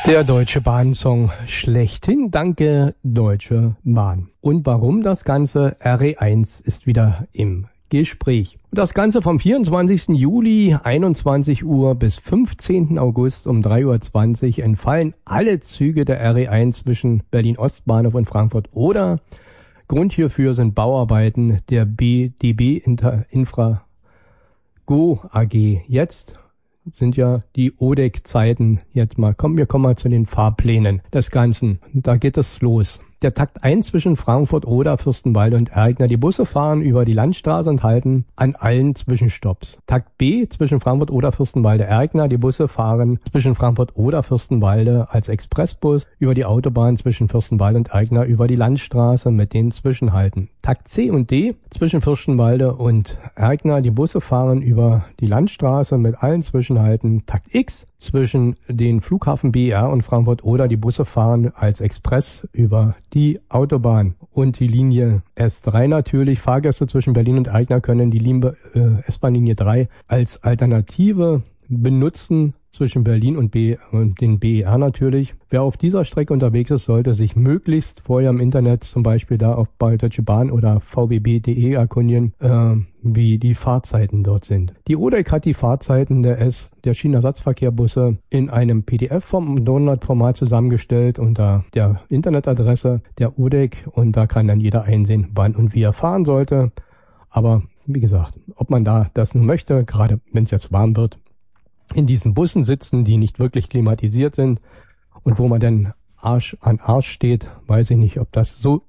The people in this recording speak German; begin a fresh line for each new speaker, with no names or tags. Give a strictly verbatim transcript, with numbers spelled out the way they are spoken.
Der Deutsche Bahn-Song schlechthin, danke Deutsche Bahn. Und warum das Ganze? R E eins ist wieder im Gespräch. Das Ganze vom vierundzwanzigsten Juli, einundzwanzig Uhr bis fünfzehnten August um drei Uhr zwanzig entfallen alle Züge der R E eins zwischen Berlin-Ostbahnhof und Frankfurt oder. Grund hierfür sind Bauarbeiten der B D B Inter Infra Go A G. Jetzt sind ja die O D E C-Zeiten jetzt mal. Komm, wir kommen mal zu den Fahrplänen des Ganzen. Da geht es los. Der Takt eins zwischen Frankfurt oder Fürstenwalde und Erkner. Die Busse fahren über die Landstraße und halten an allen Zwischenstopps. Takt B zwischen Frankfurt oder Fürstenwalde Erkner. Die Busse fahren zwischen Frankfurt oder Fürstenwalde als Expressbus über die Autobahn zwischen Fürstenwalde und Erkner über die Landstraße mit den Zwischenhalten. Takt C und D zwischen Fürstenwalde und Erkner. Die Busse fahren über die Landstraße mit allen Zwischenhalten. Takt X zwischen den Flughafen B E R und Frankfurt oder. Die Busse fahren als Express über die Autobahn. Und die Linie S drei natürlich. Fahrgäste zwischen Berlin und Erkner können die Linie, äh, S-Bahn-Linie drei als Alternative benutzen zwischen Berlin und, B, und den B E R natürlich. Wer auf dieser Strecke unterwegs ist, sollte sich möglichst vorher im Internet, zum Beispiel da auf bei Deutsche Bahn oder v b b punkt d e erkundigen, äh, wie die Fahrzeiten dort sind. Die O D E C hat die Fahrzeiten der S, der Schienenersatzverkehrbusse in einem P D F-Download-Format zusammengestellt unter der Internetadresse der O D E C und da kann dann jeder einsehen, wann und wie er fahren sollte. Aber wie gesagt, ob man da das nun möchte, gerade wenn es jetzt warm wird, in diesen Bussen sitzen, die nicht wirklich klimatisiert sind und wo man dann Arsch an Arsch steht, weiß ich nicht, ob das so